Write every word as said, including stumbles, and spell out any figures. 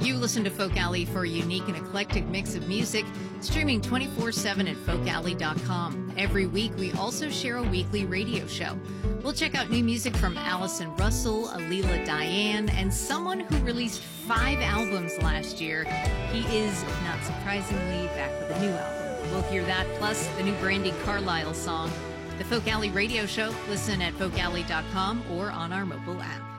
You listen to Folk Alley for a unique and eclectic mix of music, streaming twenty-four seven at folk alley dot com. Every week, we also share a weekly radio show. We'll check out new music from Allison Russell, Alila Diane, and someone who released five albums last year. He is, not surprisingly, back with a new album. We'll hear that, plus the new Brandi Carlile song. The Folk Alley radio show, listen at folk alley dot com or on our mobile app.